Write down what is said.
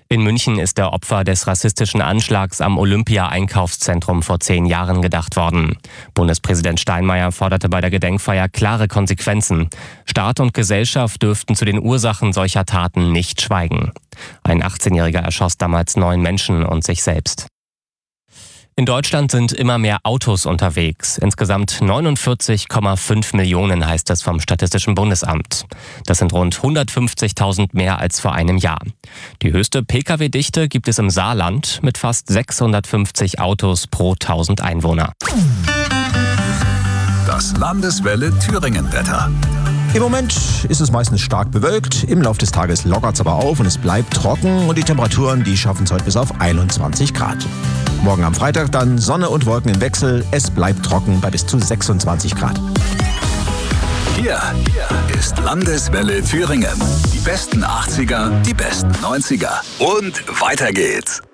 In München ist der Opfer des rassistischen Anschlags am Olympia-Einkaufszentrum vor 10 Jahren gedacht worden. Bundespräsident Steinmeier forderte bei der Gedenkfeier klare Konsequenzen. Staat und Gesellschaft dürften zu den Ursachen solcher Taten nicht schweigen. Ein 18-Jähriger erschoss damals 9 Menschen und sich selbst. In Deutschland sind immer mehr Autos unterwegs. Insgesamt 49,5 Millionen heißt es vom Statistischen Bundesamt. Das sind rund 150.000 mehr als vor einem Jahr. Die höchste Pkw-Dichte gibt es im Saarland mit fast 650 Autos pro 1000 Einwohner. Das Landeswelle Thüringen-Wetter. Im Moment ist es meistens stark bewölkt, im Laufe des Tages lockert es aber auf und es bleibt trocken und die Temperaturen, die schaffen es heute bis auf 21 Grad. Morgen am Freitag dann Sonne und Wolken im Wechsel, es bleibt trocken bei bis zu 26 Grad. Hier ist Landeswelle Thüringen. Die besten 80er, die besten 90er und weiter geht's.